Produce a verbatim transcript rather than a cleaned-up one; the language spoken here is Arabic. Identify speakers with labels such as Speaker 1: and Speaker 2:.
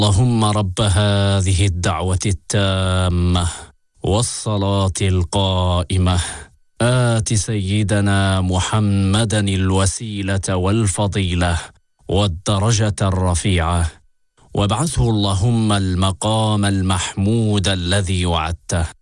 Speaker 1: اللهم رب هذه الدعوة التامة والصلاة القائمة آت سيدنا محمدا الوسيلة والفضيلة والدرجة الرفيعة، وابعثه اللهم المقام المحمود الذي وعدته.